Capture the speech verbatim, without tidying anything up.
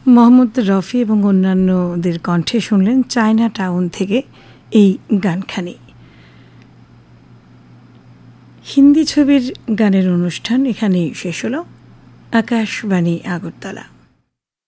মোহাম্মদ রফি এবং অন্যান্যদের কণ্ঠে শুনলেন চায়না টাউন থেকে এই গানখানি। হিন্দি ছবির গানের অনুষ্ঠান এখানেই শেষ হলো। আকাশবাণী আগরতলা।